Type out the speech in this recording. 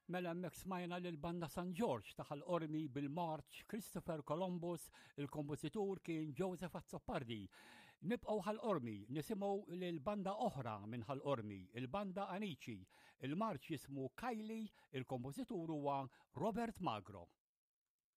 Mela hemmhekk smajna lil banda San George ta' ħal-qormi bil-marċ Christopher Columbus, il-kompożitur kien Joseph Azzopardi. Nibqgħu ħal-qormi nisimgħu lil banda oħra minn ħal-qormi, il-banda Anici. Il-marċ jismu Kylie, il-kompożitur huwa Robert Magro.